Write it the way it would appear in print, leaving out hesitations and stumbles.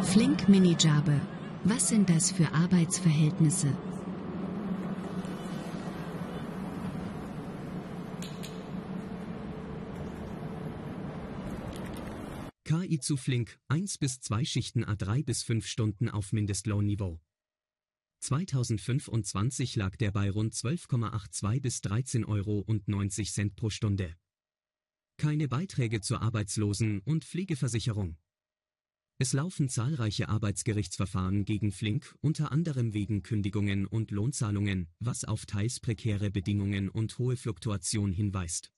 Flink Minijobe. Was sind das für Arbeitsverhältnisse? KI zu Flink, 1 bis 2 Schichten a3 bis 5 Stunden auf Mindestlohnniveau. 2025 lag der bei rund 12,82 bis 13,90 € pro Stunde. Keine Beiträge zur Arbeitslosen- und Pflegeversicherung. Es laufen zahlreiche Arbeitsgerichtsverfahren gegen Flink, unter anderem wegen Kündigungen und Lohnzahlungen, was auf teils prekäre Bedingungen und hohe Fluktuation hinweist.